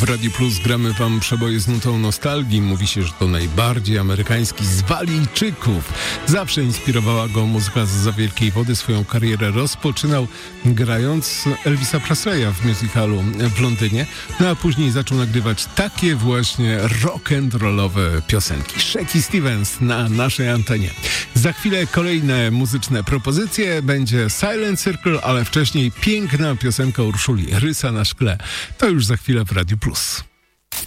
W Radiu Plus gramy wam przeboje z nutą nostalgii. Mówi się, że to najbardziej amerykański z Walijczyków. Zawsze inspirowała go muzyka zza Wielkiej Wody. Swoją karierę rozpoczynał grając Elvisa Presleya w musicalu w Londynie. No a później zaczął nagrywać takie właśnie rock'n'rollowe piosenki. Shaky Stevens na naszej antenie. Za chwilę kolejne muzyczne propozycje. Będzie Silent Circle, ale wcześniej piękna piosenka Urszuli Rysa na szkle. To już za chwilę w Radiu Plus.